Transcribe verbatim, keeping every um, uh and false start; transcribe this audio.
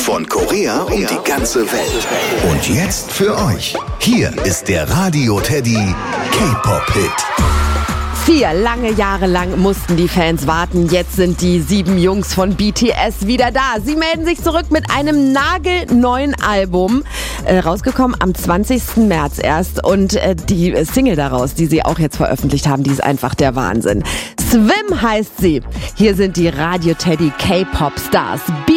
Von Korea um die ganze Welt. Und jetzt für euch. Hier ist der Radio Teddy K-Pop-Hit. Vier lange Jahre lang mussten die Fans warten. Jetzt sind die sieben Jungs von B T S wieder da. Sie melden sich zurück mit einem nagelneuen Album. Äh, rausgekommen am zwanzigsten März erst. Und äh, die Single daraus, die sie auch jetzt veröffentlicht haben, die ist einfach der Wahnsinn. Swim heißt sie. Hier sind die Radio Teddy K-Pop Stars.